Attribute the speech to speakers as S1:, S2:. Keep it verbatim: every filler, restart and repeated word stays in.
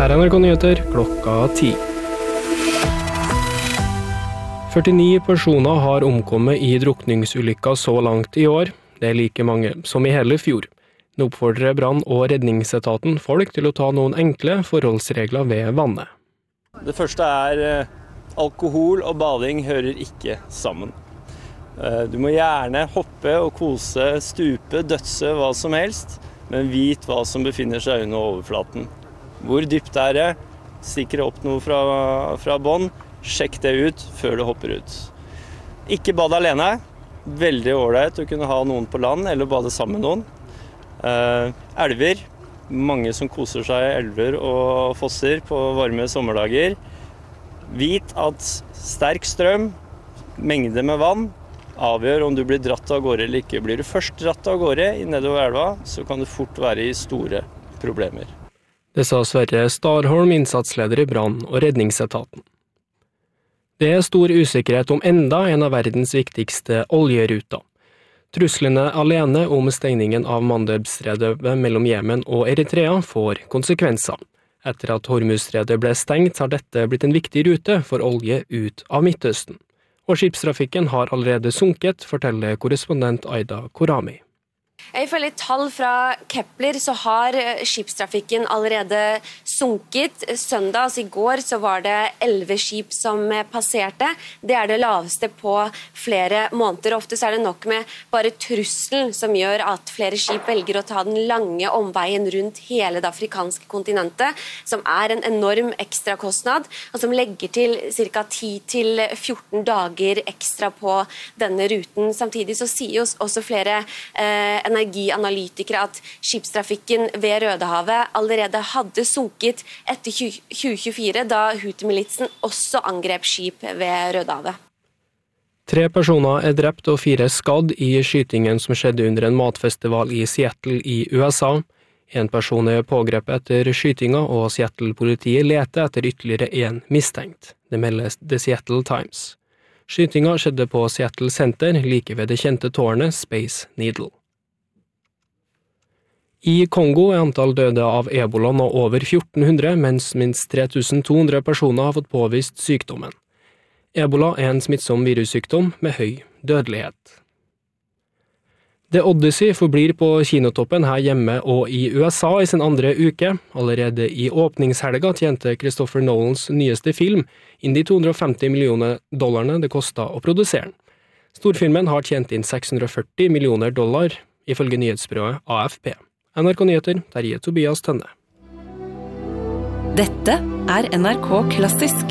S1: Her er N R K Nyheter klokka ti. førtini personer har omkommet i drukningsulykker så langt i år. Det er like mange som i hele fjor. Nå oppfordrer brann- og redningsetaten folk til å ta noen enkle forholdsregler ved vannet.
S2: Det første er alkohol og bading hører ikke sammen. Du må gjerne hoppe og kose, stupe, dødse, hva som helst, men vit hva som befinner seg under overflaten. Hvor dypt er det? Stikker opp noe fra, fra bånd? Sjekk det ut før du hopper ut. Ikke bad alene. Veldig ålreit å kunne ha noen på land eller bade sammen med noen. Uh, elver. Mange som koser seg i elver og fosser på varme sommerdager. Vit at sterk strøm, mengde med vann, avgjør om du blir dratt av gårde eller ikke. Blir du først dratt av gårde nedover elva, så kan du fort være i store problemer.
S1: Det sa Sverre Starholm, innsatsleder i brann- og redningsetaten. Det er stor usikkerhet om enda en av verdens viktigste oljeruter. Truslene alene om stengningen av Mandebstredet mellom Jemen og Eritrea får konsekvenser. Etter at Hormuzstredet ble stengt, har dette blitt en viktig rute for olje ut av Midtøsten. Og skipstrafikken har allerede sunket, forteller korrespondent Aida Korami.
S3: Ifølge tall fra Kepler så har skipstrafikken allerede sunket. Søndag, altså i går, så var det elleve skip som passerte. Det er det laveste på flere måneder. Ofte så er det nok med bare trusselen som gjør at flere skip velger å ta den lange omveien rundt hele det afrikanske kontinentet, som er en enorm ekstrakostnad, og som legger til ca. ti til fjorten dager ekstra på denne ruten. Samtidig så sier også flere eh, energianalytikere at skipstrafikken ved Rødehavet allerede hadde sunket etter tjue tjuefire, da Houthi-militsen også angrep skip ved Rødehavet.
S1: Tre personer er drept og fire skadd i skytingen som skjedde under en matfestival i Seattle i U S A. En person er pågrepet etter skytinga, og Seattle-politiet leter etter ytterligere en mistenkt. Det meldes The Seattle Times. Skytinga skjedde på Seattle Center, like ved det kjente tårnet Space Needle. I Kongo er antall døde av ebola nå over fjorten hundre, mens minst tre tusen to hundre personer har fått påvist sykdommen. Ebola er en smittsom virussykdom med høy dødelighet. The Odyssey forblir på kinotoppen her hjemme og i U S A i sin andre uke. Allerede i åpningshelga tjente Christopher Nolans nyeste film inn de to hundre og femti millioner dollarene det kostet å produsere den. Storfilmen har tjent inn seks hundre og førti millioner dollar, ifølge nyhetsbyrået A F P. N R K Nyheter, Terje Tobias Tønne.
S4: Dette er N R K Klassisk.